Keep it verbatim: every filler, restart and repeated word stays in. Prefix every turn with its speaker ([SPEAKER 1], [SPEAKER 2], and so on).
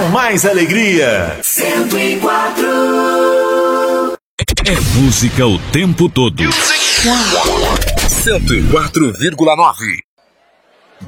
[SPEAKER 1] com mais alegria.
[SPEAKER 2] cento e quatro.
[SPEAKER 3] É música o tempo todo. cento e quatro vírgula nove.